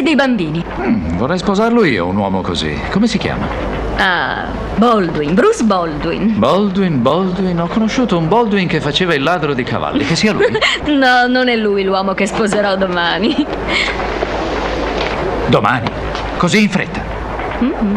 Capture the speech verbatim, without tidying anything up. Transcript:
dei bambini. Mm, vorrei sposarlo io, un uomo così. Come si chiama? Ah, Baldwin, Bruce Baldwin. Baldwin, Baldwin. Ho conosciuto un Baldwin che faceva il ladro di cavalli. Che sia lui? No, non è lui l'uomo che sposerò domani. Domani? Così in fretta? Mm-hmm.